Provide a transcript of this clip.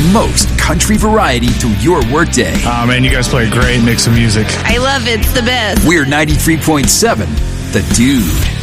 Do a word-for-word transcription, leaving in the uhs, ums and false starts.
most country variety to your workday. Oh, man, you guys play a great mix of music. I love it. It's the best. We're ninety-three point seven, The Dude.